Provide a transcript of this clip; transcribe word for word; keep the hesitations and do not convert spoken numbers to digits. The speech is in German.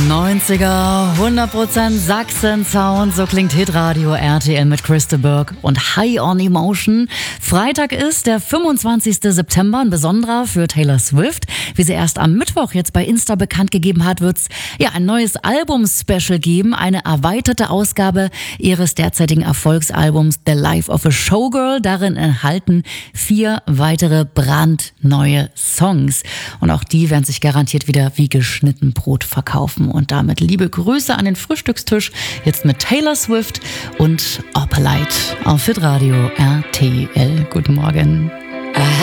neunziger, hundert Prozent Sachsen-Sound, so klingt Hitradio R T L mit Christa Burke und High on Emotion. Freitag ist der fünfundzwanzigster September, ein besonderer für Taylor Swift. Wie sie erst am Mittwoch jetzt bei Insta bekannt gegeben hat, wird es ja ein neues Album-Special geben, eine erweiterte Ausgabe ihres derzeitigen Erfolgsalbums The Life of a Showgirl. Darin enthalten vier weitere brandneue Songs. Und auch die werden sich garantiert wieder wie geschnitten Brot verkaufen. Und damit liebe Grüße an den Frühstückstisch, jetzt mit Taylor Swift und Opalite auf Hitradio R T L. Guten Morgen.